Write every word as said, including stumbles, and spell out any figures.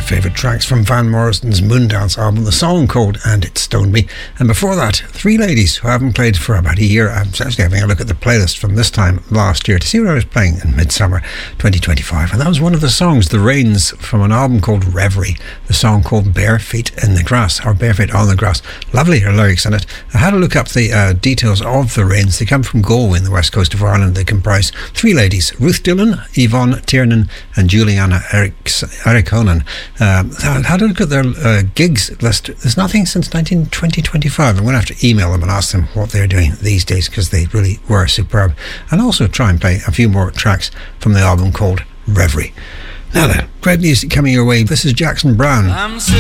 favourite tracks from Van Morrison's Moondance album, the song called And It Stoned Me. And before that, three ladies who haven't played for about a year. I was actually having a look at the playlist from this time last year to see what I was playing in Midsummer twenty twenty-five. And that was one of the songs, The Rains, from an album called Reverie, the song called Bare Feet in the Grass, or Bare Feet on the Grass. Lovely lyrics in it. I had to look up the uh, details of The Rains. They come from Galway in the west coast of Ireland. They comprise three ladies, Ruth Dillon, Yvonne Tiernan and Juliana Erikonen. Um, I had to look at their uh, gigs list. There's nothing since nineteen twenty twenty-five. I'm going to have to email them and ask them what they're doing these days, because they really were superb. And also try and play a few more tracks from the album called Reverie. Now then, great music coming your way. This is Jackson Browne. I'm